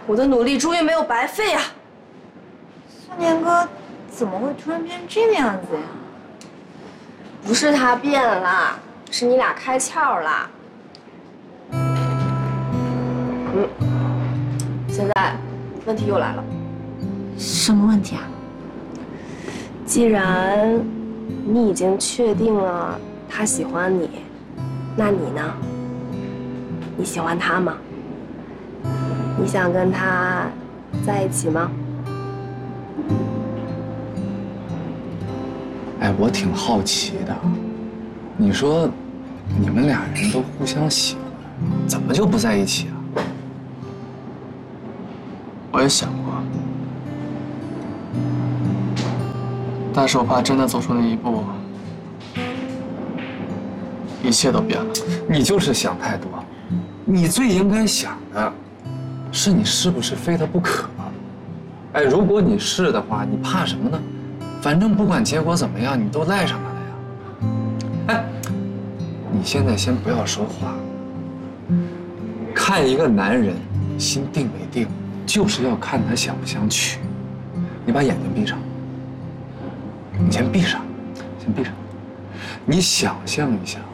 我的努力终于没有白费啊！ 少年哥怎么会突然变成这个样子呀？ 不是他变了，是你俩开窍了。现在问题又来了。 什么问题啊？ 既然你已经确定了他喜欢你，那你呢？你喜欢他吗？你想跟他在一起吗？ 哎，我挺好奇的，你说你们俩人都互相喜欢，怎么就不在一起啊？ 我也想过，但是我怕真的走出那一步，一切都变了。 你就是想太多，你最应该想的是你是不是非他不可。哎，如果你是的话，你怕什么呢？反正不管结果怎么样，你都赖上他了呀。哎，你现在先不要说话，看一个男人心定没定，就是要看他想不想娶。你把眼睛闭上，你先闭上，先闭上。你想象一下，